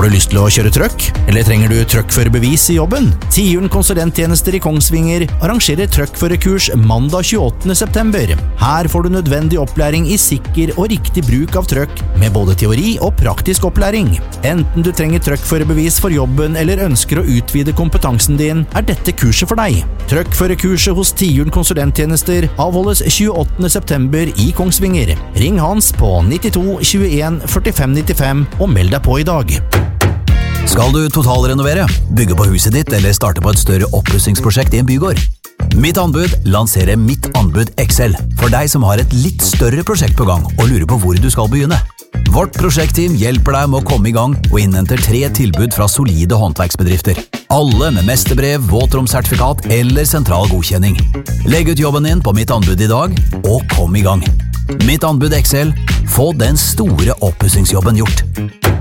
Har du lyst til å kjøre trøkk? Eller trenger du trøkkførerbevis i jobben? Tiuren konsulenttjenester i Kongsvinger arrangerer trøkkførerkurs mandag 28. september. Her får du nødvendig opplæring i sikker og riktig bruk av trøkk, med både teori og praktisk opplæring. Enten du trenger trøkkførerbevis for jobben eller ønsker å utvide kompetansen din, er dette kurset for deg. Trøkkførerkurset hos Tiuren konsulenttjenester avholdes 28. september i Kongsvinger. Ring Hans på 92 21 45 95 og meld deg på i dag. Skal du totalrenovere, bygge på huset ditt eller starte på et større oppussingsprosjekt i en bygård? Mitt anbud lanserer Mitt anbud Excel for deg som har et litt større prosjekt på gang og lurer på hvor du skal begynne. Vårt prosjektteam hjelper deg med å komme i gang og innhenter 3 tilbud fra solide håndverksbedrifter. Alle med mesterbrev, våtromsertifikat eller sentral godkjenning. Legg ut jobben din på Mitt anbud i dag, og kom i gang. Mitt anbud Excel. Få den store oppussingsjobben gjort.